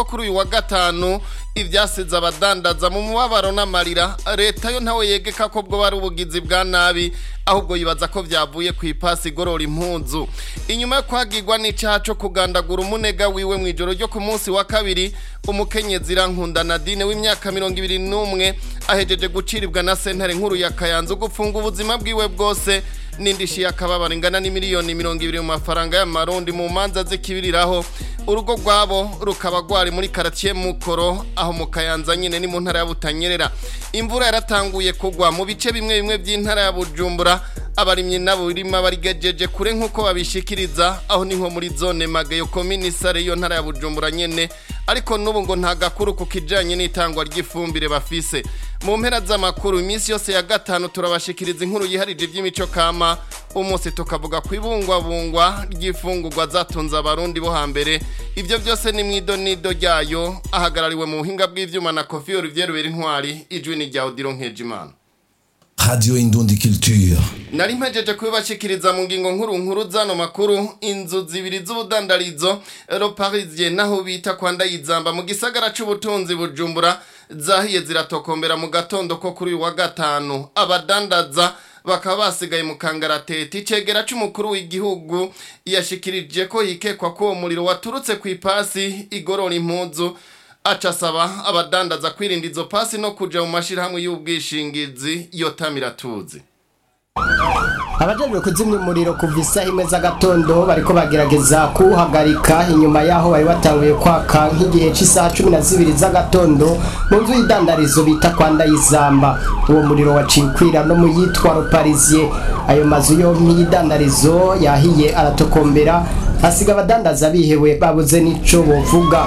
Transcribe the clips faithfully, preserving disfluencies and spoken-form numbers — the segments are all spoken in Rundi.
kuri uyu wa gatanu ivyasize abadandaza mu mubabaro n'amarira leta yo ntawe yegeka ko bwo bari ubugizi bwa nabi ahubwo yibaza ko vyavuye ku ipasi igorora impunzu inyuma yo kwagirwa n'icaha co kugandagura umunega wiwe mw'ijoro ryo ku munsi wa kabiri umukenyezi Irankunda Nadine w'imyaka mirongo ibiri n'umwe ahejeje guciribwa na sentare nkuru ya Kayanza gufunga ubuzima bwiwe bwose n'indishi yakababara ingana ni miliyoni mirongo ibiri mu mafaranga y'amarundi mu manza zikibiriraho urugo rwabo rukaba gwari muri quartier Mukoro aho mu Kayanza nyine ni mu ntara ya Butanyerera imvura yaratanguye kugwa mu bice bimwe bimwe by'intara ya Bujumbura abarimye nabo birima barigejeje kure nkuko babishikiriza aho niho muri zone Magayo komini Sare yo ntara ya Bujumbura nyene ariko nubu ngo nta gakuru kukijanye n'itangwa ry'ifumbire bafise mu mpera z'amakuru iminsi yose ya gatanu turabashikiriza inkuru yiharije ivy'imico kama umunsi tukavuga kwibungwa bungwa ry'ifungurwa zatunza abarundi bo hambere ivyo byose ni mwido nido ryayo ahagarariwe mu buhinga bw'ivyuma na Kofi Olivier Intwari ijwi ni rya Odilon Nkejimana Radio Indundi Culture. Nari mpejeje kubashikiriza mu ngingo nkuru nkuru zano makuru inzu zibiri z'ubudandarizo Le Parisien naho bita kwa Ndayizamba mu gisagara c'ubutunzi Bujumbura zahiye ziratokombera mu gatondo ko kuri wa gatanu abadandaza bakaba basigaye mu kangaratete icegera c'umukuru w'igihugu yashikirije ko hikekwa ko umuriro waturutse ku ipasi igorora impunzu acasaba abadandaza kwirinda izo pasi no kuja mu mashirahamwe y'ubwishingizi yotamiratuzi abajejwe kuzimya umuriro kuva isaha imwe z'agatondo bariko bagerageza kuwuhagarika inyuma yaho bari batanguye kwaka nk'igihe c'isaha cumi na zibiri z'agatondo mu nzu y'idandarizo bita kwa Ndayizamba uwo muriro waciye ukwira no mu yitwa Le Parisien ayo mazu yo y'idandarizo yahiye aratokombera asiga abadandaza bihewe babuze n'ico bovuga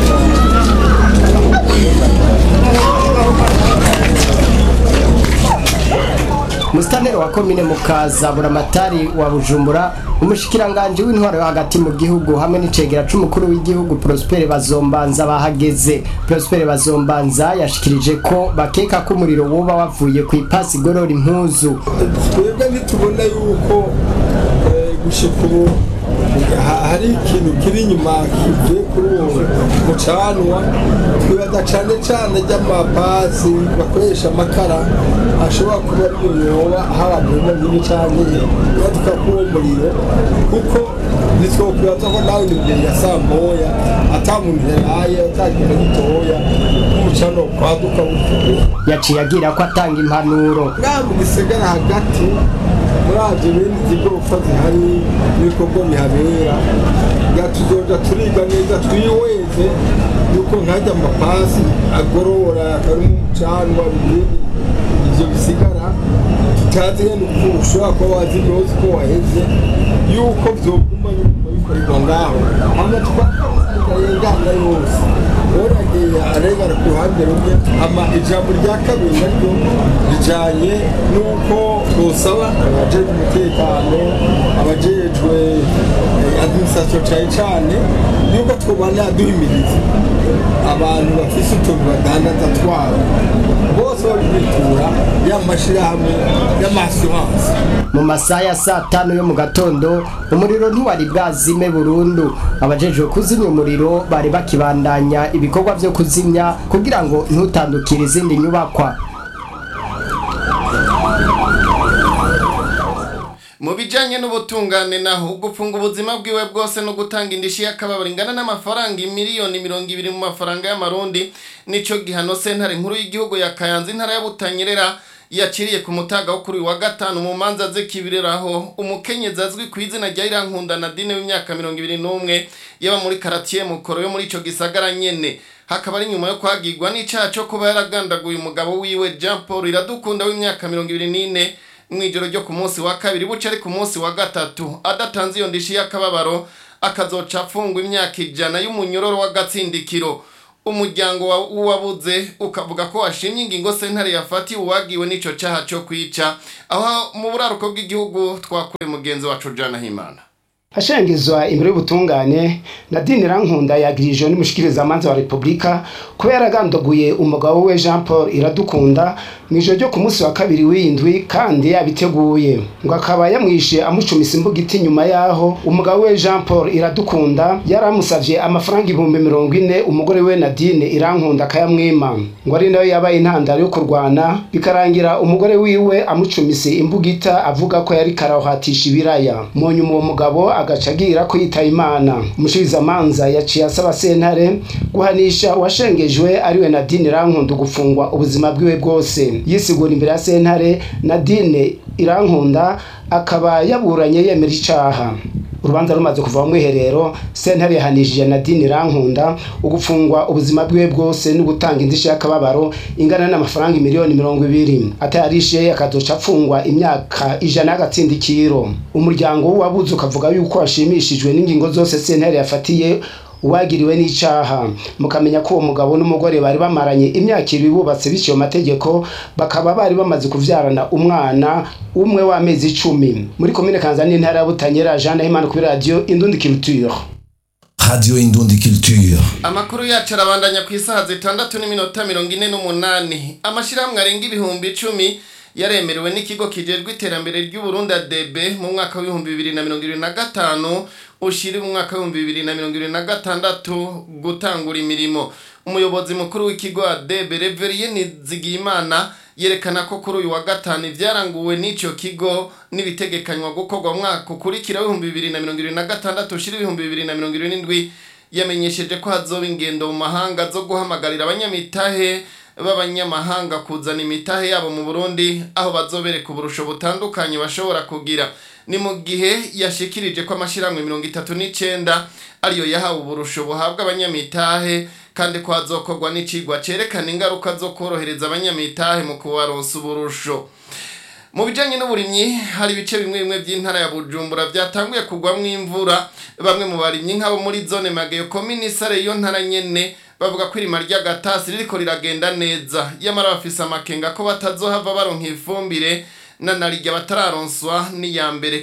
Mustanero wa komine Mukaza Buramatari wa Bujumbura umushikiranganje w'intwaro hagati mu gihugu hamwe n'icegera c'umukuru w'igihugu Prosper Bazombanza bahageze Prosper Bazombanza yashikirije ko bakeka ko umuriro woba wavuye ku ipasi igorora impuzu twebwe ntitubona yuko gushika ubu hari ikintu kiri inyuma kivuye kuri uwo mucanwa twibaza cane cane ry'amapasi bakoresha amakara ashobora kuba ari yoba haba mu nini cane yaduka kuwo muriro kuko nitwokwibaza ko nawe imbere ya saa moya ata muntu yaraye atagira gitoya umucano kwaduka yaciye agira ko atanga impanuro ngamu gisagara hagati muraje bindi igorofa zihari n'ibikorwa bihabera yatuzoja turiga neza twihweze yuko nkajya amapasi agorora ari umucanwa ivyo bisigara tutazi n'uko ushobora kuba wazi rwose ko waheze yuko vyoguma bikorerwa ngaho hama twakayengana yose oragiye arengana ku ruhande rumwe ama ijambo rya kabiri naryo rijanye n'uko bosaba abajejwe umutekano abajejwe administration cane cane yuko twobana duhimiriza abantu bafise utuntu badandaza twabo bose babitura y'amashirahamwe y'amasuranse mu masaha ya saa tanu yo mu gatondo umuriro ntiwari bwazime burundu abajejwe kuzimya umuriro bari bakibandanya ibikorwa vyo kuzimya kugira ngo ntutandukire izindi nyubakwa mu bijanye n'ubutungane naho gufunga ubuzima bwiwe bwose no gutanga indishi y'akababaro ingana n'amafaranga miliyoni mirongo ibiri mu mafaranga y'amarundi nico gihano sentare nkuru y'igihugu ya Kayanza intara ya Butanyerera yaciriye ku mutaga wo kuri wa gatanu mu manza zikibiriraho umukenyezi azwi ku izina rya Irankunda Nadine w'imyaka mirongo ibiri n'umwe yaba muri quartier Mukoro yo muri ico gisagara nyene hakaba ari nyuma yo kwagirwa n'icaha cyo kuba yaragandaguye umugabo wiwe Jean Paul Iradukunda w'imyaka mirongo ibiri n'ine mwijoro ryo ku munsi wa kabiri buce ari ku munsi wa gatatu adatanze iyo ndishi y'akababaro akazoca afungwa imyaka ijana y'umunyororo w'agatsindikiro umuryango wabuze ukavuga ko washimye ingingo sentare yafatiye uwagiwe n'ico caha cyo kwica aho mu buraruko bw'igihugu twakure mugenzi wacu Jana Himana Hashengezwa imbere y'ubutungane Nadine Irankunda yagirijwe n'umushikiriza amanza wa Republika kubera agandaguye umugabo we Jean Paul Iradukunda mwijoro ryo ku munsi wa kabiri w'indwi kandi abiteguye ngo akaba yamwishe amucumisa imbugiti nyuma yaho umugabo we Jean Paul Iradukunda yaramusavye amafaranga ibihumbi mirongo ine umugore we Nadine Irankunda akayamwima ngo ari nayo yabaye intandaro yo kurwana bikarangira umugore wiwe amucumise imbugita avuga ko yari karahatisha ibiraya mu nyuma uwo mugabo agacagira ko yitaye Imana. Umushiriza manza yaciye asaba sentare guhanisha washengejwe ariwe Nadine Irankunda gufungwa ubuzima bwiwe bwose. Yisigura imbere ya sentare Nadine Irankunda akaba yaburanye yemera icaha. Urubanza rumaze kuva mu mwiherero sentare yahanishije Nadine Irankunda ugufungwa ubuzima bwiwe bwose no gutanga indishyi y'akababaro ingana n'amafaranga miliyoni mirongo ibiri atayarishe akazoca apfungwa imyaka ijana y'agatsindikiro. Umuryango wabuze ukavuga yuko ashimishijwe n'ingingo zose sentare yafatiye uwagiriwe n'icaha. Mukamenya ko uwo mugabo n'umugore bari bamaranye imyaka ibiri bubatse biciye amategeko bakaba bari bamaze kuvyarana umwana umwe w'amezi icumi muri komine Kanzani intara ya Butanyerera. Jean Nahimana kuri radio Indundi Culture. Radio Indundi Culture. Amakuru yacu arabandanya ku isaha zitandatu n'iminota mirongo ine n'umunani. Amashirahamwe arenga ibihumbi icumi yaremerewe n'ikigo kijejwe iterambere ry'u Burundi A D B mu mwaka w'ibihumbi bibiri na mirongo ibiri na gatanu ushiri mu mwaka w'ibihumbi bibiri na mirongo ibiri na gatandatu gutangura imirimo. Umuyobozi mukuru w'ikigo A D B Reverien Nizigiyimana yerekana ko kuri uyu wa gatanu ivyaranguwe n'ico kigo nibitegekanywa gukorwa mu mwaka ukurikira w'ibihumbi bibiri na mirongo ibiri na gatandatu ushiri ibihumbi bibiri na mirongo ibiri n'indwi. Yamenyesheje ko hazoba ingendo mu mahanga zo guhamagarira abanyamitahe b'abanyamahanga kuzana imitahe yabo mu Burundi aho bazobereka uburusho butandukanye bashobora kugira. Ni mu gihe yashikirije ko amashiramwe mirongo itatu n'icenda ariyo yahawe uburusho buhabwa abanyamitahe kandi ko hazokorwa n'icigwa cerekana ingaruka zo korohereza abanyamitahe mu kubaronsa uburusho. Mu bijanye n'uburimyi hari ibice bimwe bimwe by'intara ya Bujumbura byatanguye kugwamwo imvura. Bamwe mu barimyi nk'abo muri zone Mageyo komine Sare iyo ntara nyene bavuga ko irima ry'agatasi ririko riragenda neza yamara bafise amakenga ko batazohava baronka ifumbire na narijya batararonswa ni ya mbere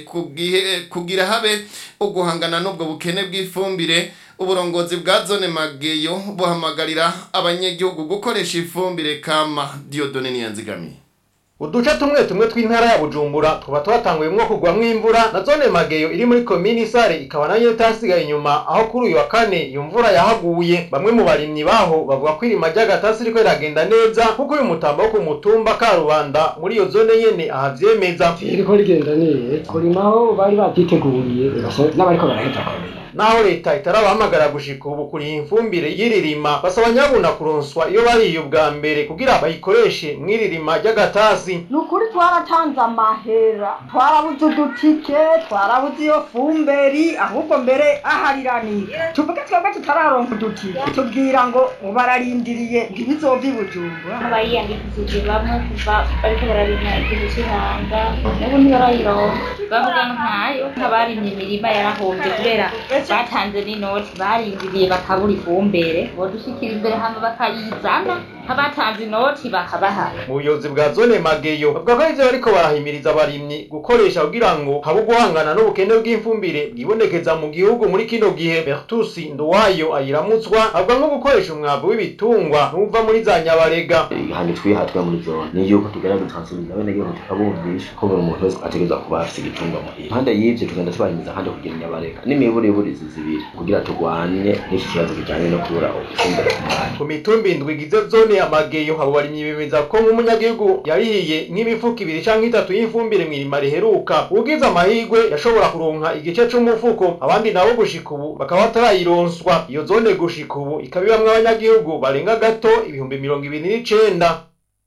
kugira habe uguhangana n'ubwo bukene bw'ifumbire. Uburongozi bwa zone Mageyo buhamagarira abanyagihugu gukoresha ifumbire kama. Diodone Niyanzigamiye. Uduce tumwe tumwe tw'intara ya Bujumbura tuba twatanguye mwo kugwamwo imvura na zone Mageyo iri muri komini Sare ikaba nayo tasigaye inyuma aho kuri uyu wa kane iyo mvura yahaguye. Bamwe mu barimyi baho bavuga ko irima ry'agatasi riko riragenda neza kuko uyu mutambo wo ku mutumba Karubanda muri iyo zone nyene ahavyemeza. Iriko rigenda neza kurimaho bari batiteguriye n'abariko baraheza ko naho leta itarabahamagara gushika ubu kuri imfumbire yiririma basaba nyabuna kuronswa iyo bariye ubwa mbere kugira bayikoreshe mwiririma ry'agatasi. Nukuri twaratanze amahera twarabuze udutike twarabuze iyo fumberi ahubwo mbere aharirani tuvuge twebwe tutararonka udutike tubwira ngo bararindiriye ntibizova Bujumbura. Abayiyandikishije bamwe kuva bariko bararima igihe cy'ihanga nabo ntibarayironka bavuga nkayo nk'abarimye imirima yarahombye kubera batanze n'inoti barindiriye bakabura ifumbire bodushikira imbere hano bakayizana abatanze inoti bakabaha. Ubuyobozi bwa zone Mageyo bavuga ko ivyo bariko barahimiriza abarimyi gukoresha kugira ngo habe guhangana n'ubukene bw'imfumbire bwibonekeza mu gihugu muri kino gihe. Bertus Nduwayo ayiramutswa avuga nko gukoresha umwavu w'ibitungwa n'uva muri za Nyabarega. Handi twihatwa muri zone ni yuko tugerageza transformer abene gihugu tukabumvisha ko buri muntu wese ategereza kuba afite igitungwa mu gihe hande y'ivyo tugenda tubahimiza handi kugira Nyabarega n'imiburi buri zibiri kugira tugwanye n'iki kibazo kijanye no kubura ifumbire ku mwanya. Ku mitumba indwi igize zone ya Mageyo abo barimyi bemeza ko nk'umunyagihugu yarihiye nk'imifuko ibiri canke itatu y'ifumbire mwirima riheruka ugize amahigwe yashobora kuronka igice c'umufuko abandi nabo gushika ubu bakaba batarayironswa. Iyo zone gushika ubu ikabibamwe abanyagihugu barenga gato ibihumbi mirongo ibiri n'icenda.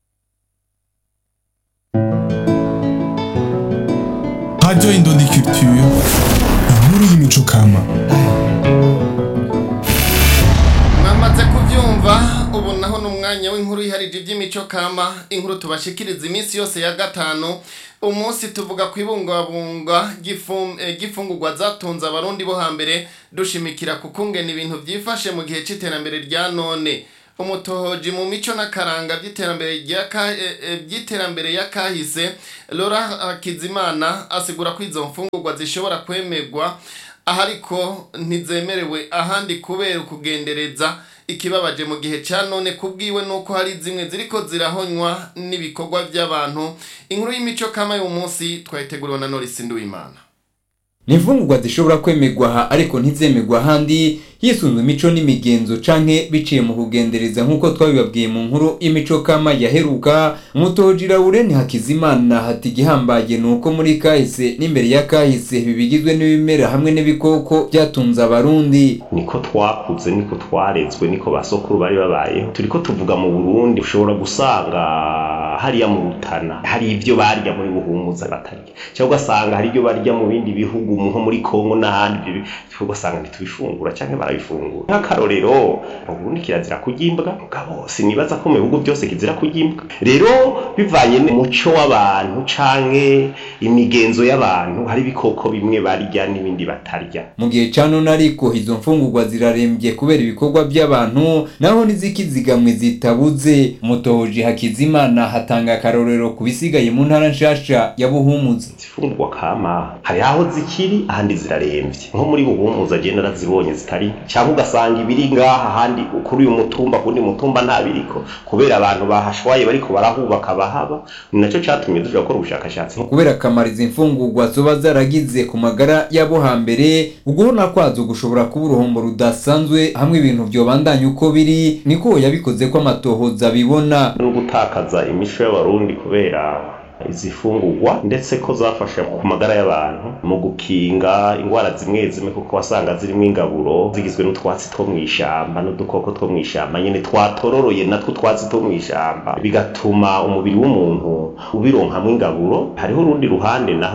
Radio Indundi Culture, inkuru y'imico kama. Mwamaze kuvyumva ubu naho n'umwanya w'inkuru iharije iby'imico kama. Inkuru tubashikiriza iminsi yose ya gatanu. Umunsi tuvuga kwibungabunga gifungurwa zatunze abarundi bo hambere dushimikira kukungena ibintu byifashe mu gihe c'iterambere rya none. Umutohoji mu mico n'akaranga by'iterambere rya by'iterambere ya kahise Laura Kizimana asigura ko izo mfungurwa zishobora kwemegwa ahariko ntizemerewe ahandi kubera kugendereza. Ikibabaje mu gihe cya none kubwiwe nuko hari zimwe ziriko zirahonywa n'ibikorwa by'abantu. Inkuru y'imico kama y'uyu munsi twayiteguriwe na Norisi Nduwimana. Ni imfungurwa zishobora kwemegwa ariko ntizemegwa ahandi hisunzwe imico n'imigenzo canke biciye mu kugendereza nk'uko twabibabwiye mu nkuru imico kama yaheruka. Mutojira Ureni Hakizimana hati gihambaye nuko muri kahise n'imbere ya kahise bibigizwe n'ibimera hamwe n'ibikoko byatunza abarundi. Niko twakuze niko twarezwe niko basokuru bari babayeho. Turiko tuvuga mu Burundi ushobora gusanga hariya mu Rutana hari ivyo barya muri Buhumuza batarya, cyangwa ugasanga hari ibyo barya mu bindi bihugu nko muri Kongo n'ahandi ugasanga ntitubifungura canke barabifungura. Nk'akarorero mu Burundi kirazira kugimbwa, mugabo sinibaza ko mu bihugu byose kizira kugimbwa. Rero bivanye n'umuco w'abantu canke imigenzo y'abantu hari ibikoko bimwe barya n'ibindi batarya. Mu gihe cano nariko izo mfungurwa zirarembye kubera ibikorwa by'abantu naho nizikizigamwe zitabuze. Mutoji Hakizimana hatanga akarorero kubisigaye mu ntara nshasha ya Buhumuza. Zifungurwa kama hari aho zikiri ahandi zirarembye, nko muri Buhumuza je narazibonye zitari, cyangwa ugasanga ibiri ngaha ahandi kuri uyu mutumba kundi mutumba nta biriko kubera abantu bahashwaye bariko barahubaka bahaba. Ni naco catumye duja gukora ubushakashatsi kubera kamara izi mfungurwa zoba zaragize ku magara yabo hambere. Uguhona kwazo gushobora kuba uruhombo rudasanzwe hamwe ibintu byobandanya uko biri, niko yabikoze ko amatohoza bibona no gutakaza imico y'abarundi kubera izifungurwa, ndetse ko zafasha ku magara y'abantu mu gukinga ingwara zimwe zimwe kuko wasanga zirimo ingaburo zigizwe n'utwatsi two mwishamba n'udukoko two mwishamba nyene twatororoye natwo twatsi two mwishamba, bigatuma umubiri w'umuntu ubironkamwe ingaburo. Hariho urundi ruhande naho